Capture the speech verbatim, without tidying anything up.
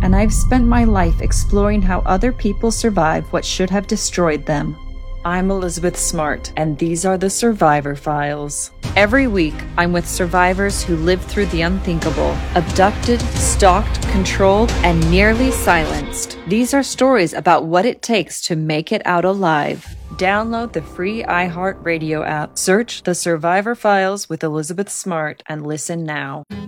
and I've spent my life exploring how other people survive what should have destroyed them. I'm Elizabeth Smart, and these are the Survivor Files. Every week, I'm with survivors who lived through the unthinkable, abducted, stalked, controlled, and nearly silenced. These are stories about what it takes to make it out alive. Download the free iHeartRadio app, search The Survivor Files with Elizabeth Smart, and listen now.